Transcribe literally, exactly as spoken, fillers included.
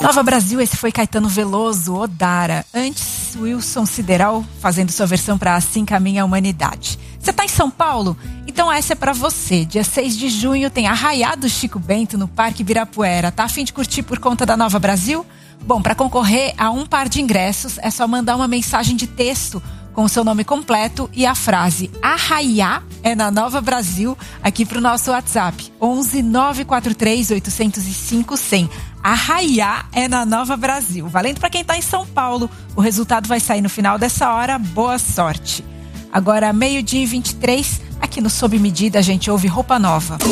Nova Brasil, esse foi Caetano Veloso, Odara. Antes, Wilson Sideral fazendo sua versão para Assim Caminha a Humanidade. Você tá em São Paulo? Então essa é para você. Dia seis de junho tem Arraiá do Chico Bento no Parque Ibirapuera. Tá a fim de curtir por conta da Nova Brasil? Bom, para concorrer a um par de ingressos é só mandar uma mensagem de texto com o seu nome completo e a frase Arraiá é na Nova Brasil aqui pro nosso WhatsApp onze nove quatro três oito zero cinco cem. Arraiá é na Nova Brasil. Valendo para quem tá em São Paulo. O resultado vai sair no final dessa hora. Boa sorte. Agora, meio-dia e vinte e três, aqui no Sob Medida, a gente ouve Roupa Nova.